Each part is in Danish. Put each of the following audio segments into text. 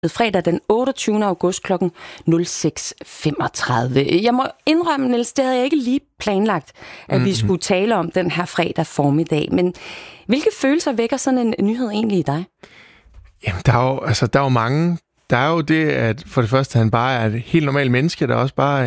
fredag den 28. august kl. 06.35. Jeg må indrømme, Niels, det havde jeg ikke lige planlagt, at vi skulle tale om den her fredag formiddag. Men hvilke følelser vækker sådan en nyhed egentlig i dig? Jamen, der er jo mange. Der er jo det, at for det første, han bare er et helt normalt menneske, der er også bare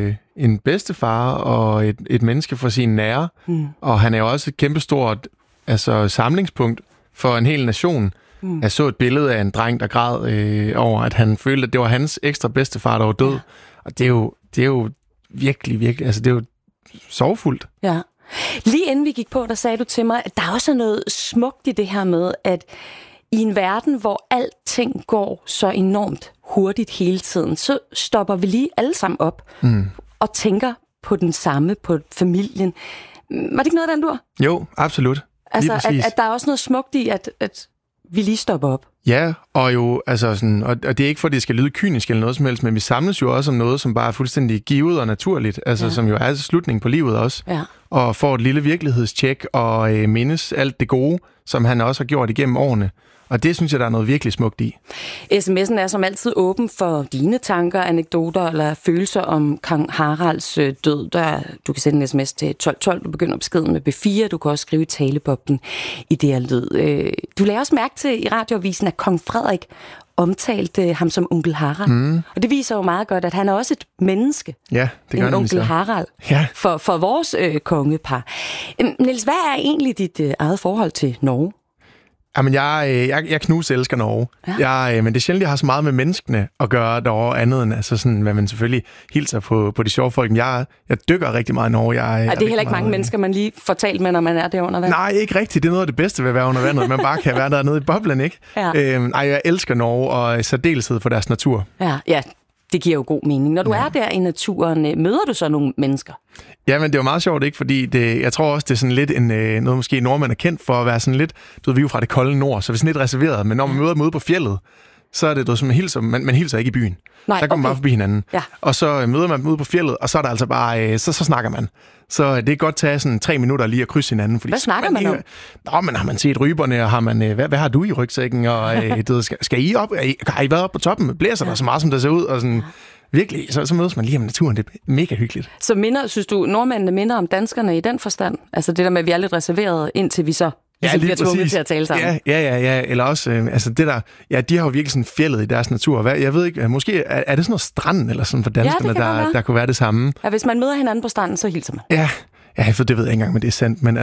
en bedstefar og et menneske for sine nære. Og han er jo også et kæmpestort samlingspunkt for en hel nation. Jeg så et billede af en dreng, der græd over, at han følte, at det var hans ekstra bedstefar, der var død. Ja. Og det er jo virkelig, det er jo sorgfuldt. Ja. Lige inden vi gik på, der sagde du til mig, at der også er noget smukt i det her med, at i en verden, hvor alting går så enormt hurtigt hele tiden, så stopper vi lige alle sammen op og tænker på den samme, på familien. Var det ikke noget af den dur? Jo, absolut. Altså, at der er også noget smukt i, at vi lige stopper op. Ja, og jo, og det er ikke for, at det skal lyde kynisk eller noget som helst, men vi samles jo også om noget, som bare er fuldstændig givet og naturligt, som jo er slutningen på livet også. Ja. Og får et lille virkelighedstjek og mindes alt det gode, som han også har gjort igennem årene. Og det synes jeg, der er noget virkelig smukt i. SMS'en er som altid åben for dine tanker, anekdoter eller følelser om kong Haralds død. Du kan sende en sms til 1212, du begynder beskeden med B4, du kan også skrive i taleboblen i det her lyd. Du lagde også mærke til i radioavisen, at kong Frederik omtalte ham som onkel Harald. Og det viser jo meget godt, at han er også et menneske. Ja, det gør en onkel Harald for vores kongepar. Niels, hvad er egentlig dit eget forhold til Norge? Jamen, jeg elsker Norge. Ja. Men det er sjældent, jeg har så meget med menneskene at gøre derovre, andet end sådan, hvad man selvfølgelig hilser på de sjove folk. Jeg dykker rigtig meget i Norge. Det er heller ikke mange mennesker, man lige får talt med, når man er der under vandet. Nej, ikke rigtigt. Det er noget af det bedste ved at være under vandet. Man bare kan være dernede i boblen, ikke? Ja. Jeg elsker Norge, og særdeleshed for deres natur. Ja, det giver jo god mening. Når du er der i naturen, møder du så nogle mennesker? Ja, men det er jo meget sjovt, ikke? Fordi jeg tror også, det er sådan lidt noget måske nordmænd er kendt for at være sådan lidt, vi er jo fra det kolde nord, så vi er sådan lidt reserveret. Men når man møder dem ude på fjellet, så er det som man hilser ikke i byen. Nej, der kommer man bare forbi hinanden. Ja. Og så møder man dem ude på fjellet, og så er der altså bare, så snakker man. Så det kan godt tage sådan 3 minutter lige at krydse hinanden. Fordi hvad snakker man om? Men har man set ryberne, og har man, hvad har du i rygsækken? Og skal I op? Har I været op på toppen? Blæser der så meget, som der ser ud? Og sådan, virkelig, så mødes man lige om naturen. Det er mega hyggeligt. Så synes du, nordmændene minder om danskerne i den forstand? Altså det der med, at vi er lidt reserveret, indtil vi så bliver tvunget til at tale sammen. Ja. Eller også, det der, de har jo virkelig sådan fjeldet i deres natur. Jeg ved ikke, måske er det sådan noget strand eller sådan for danskerne, der kunne være det samme. Ja, hvis man møder hinanden på stranden, så hilser man. Ja, for det ved jeg ikke engang, men det er sandt. Men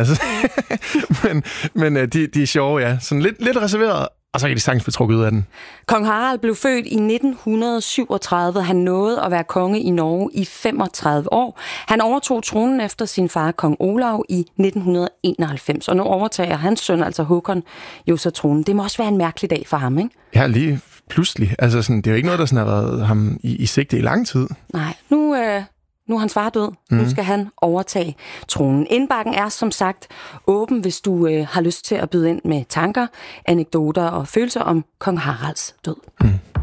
men de er sjove, ja. Sådan lidt reserveret. Og så kan de sagtens blive trukket ud af den. Kong Harald blev født i 1937. Han nåede at være konge i Norge i 35 år. Han overtog tronen efter sin far, kong Olav, i 1991. Og nu overtager hans søn, altså Håkon, jo så tronen. Det må også være en mærkelig dag for ham, ikke? Ja, lige pludselig. Altså, det er jo ikke noget, der sådan har været ham i sigte i lang tid. Nej, nu er hans far død. Nu skal han overtage tronen. Indbakken er som sagt åben, hvis du har lyst til at byde ind med tanker, anekdoter og følelser om kong Haralds død.